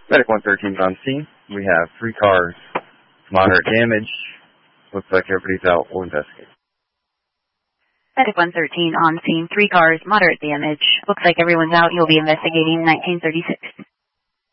Medic 113 on scene. We have 3 cars, moderate damage. Looks like everybody's out. We'll investigate. Medic 113 on scene. 3 cars, moderate damage. Looks like everyone's out. You'll be investigating 1936.